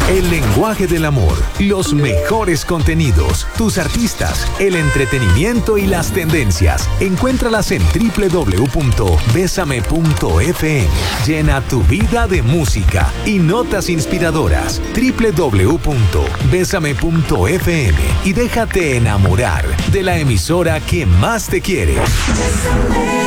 El lenguaje del amor, los mejores contenidos, tus artistas, el entretenimiento y las tendencias. Encuéntralas en www.besame.fm. Llena tu vida de música y notas inspiradoras. www.besame.fm y déjate enamorar de la emisora que más te quiere. Bésame.